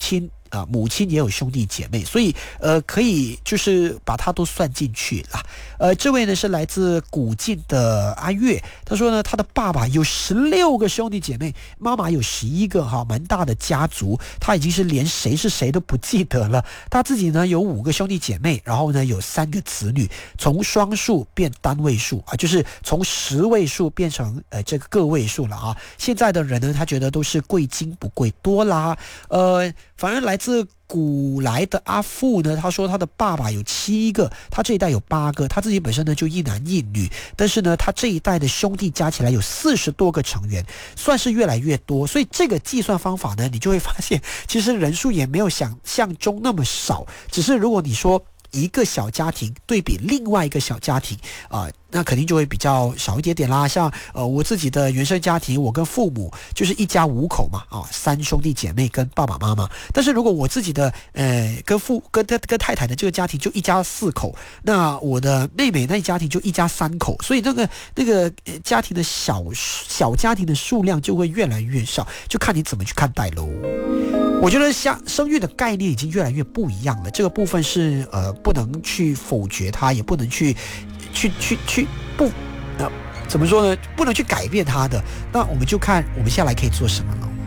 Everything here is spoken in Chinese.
母亲也有兄弟姐妹，所以可以就是把它都算进去啦。这位呢是来自古晋的阿月，他说呢他的爸爸有16个兄弟姐妹，妈妈有11个哈，蛮大的家族，他已经是连谁是谁都不记得了。他自己呢有5个兄弟姐妹，然后呢有3个子女，从双数变单位数啊，就是从10位数变成这个个位数了啊。现在的人呢，他觉得都是贵精不贵多啦。反而来自古来的阿富呢，他说他的爸爸有7个，他这一代有8个，他自己本身呢就一男一女，但是呢他这一代的兄弟加起来有40多个成员，算是越来越多。所以这个计算方法呢，你就会发现其实人数也没有想象中那么少，只是如果你说一个小家庭对比另外一个小家庭那肯定就会比较少一点点啦。像我自己的原生家庭，我跟父母就是一家5口嘛，3兄弟姐妹跟爸爸妈妈。但是如果我自己的跟太太的这个家庭就一家4口，那我的妹妹那家庭就一家3口，所以那个家庭的小家庭的数量就会越来越少，就看你怎么去看待喽。我觉得像生育的概念已经越来越不一样了，这个部分是不能去否决它，也不能去怎么说呢？不能去改变它的。那我们就看我们下来可以做什么了。